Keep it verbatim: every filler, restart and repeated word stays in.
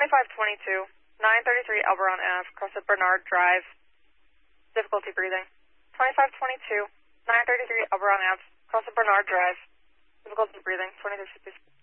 twenty-five twenty-two, nine thirty-three Elberon Ave, cross at Bernard Drive. Difficulty breathing. twenty-five twenty-two, nine thirty-three Elberon Ave, cross at Bernard Drive. Difficulty breathing. twenty-three fifty.